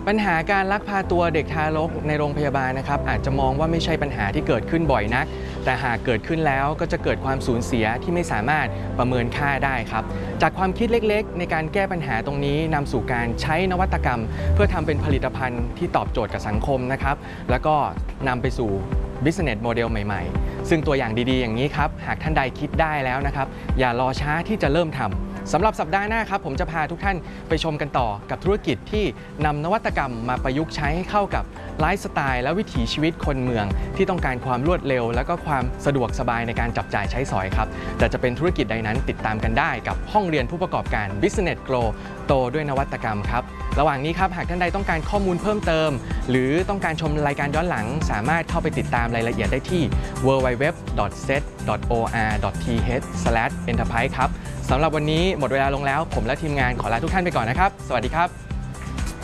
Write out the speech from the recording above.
ปัญหาการลักพาตัวเด็กทารกในโรงพยาบาลนะครับอาจจะมองว่าไม่ใช่ปัญหาที่เกิดขึ้นบ่อยนักแต่หากเกิดขึ้นแล้วก็จะเกิดความสูญเสียที่ไม่สามารถประเมินค่าได้ครับจากความคิดเล็กๆในการแก้ปัญหาตรงนี้นำสู่การใช้นวัตกรรมเพื่อทำเป็นผลิตภัณฑ์ที่ตอบโจทย์กับสังคมนะครับแล้วก็นำไปสู่ Business Model ใหม่ๆซึ่งตัวอย่างดีๆอย่างนี้ครับหากท่านใดคิดได้แล้วนะครับอย่ารอช้าที่จะเริ่มทำสำหรับสัปดาห์หน้าครับผมจะพาทุกท่านไปชมกันต่อกับธุรกิจที่นำนวัตกรรมมาประยุกต์ใช้ให้เข้ากับไลฟ์สไตล์และวิถีชีวิตคนเมืองที่ต้องการความรวดเร็วและก็ความสะดวกสบายในการจับจ่ายใช้สอยครับแต่จะเป็นธุรกิจใดนั้นติดตามกันได้กับห้องเรียนผู้ประกอบการ Business Grow โตด้วยนวัตกรรมครับระหว่างนี้ครับหากท่านใดต้องการข้อมูลเพิ่มเติมหรือต้องการชมรายการย้อนหลังสามารถเข้าไปติดตามรายละเอียดได้ที่ www.set.or.th/enterprise ครับสำหรับวันนี้หมดเวลาลงแล้วผมและทีมงานขอลาทุกท่านไปก่อนนะครับสวัสดีครับ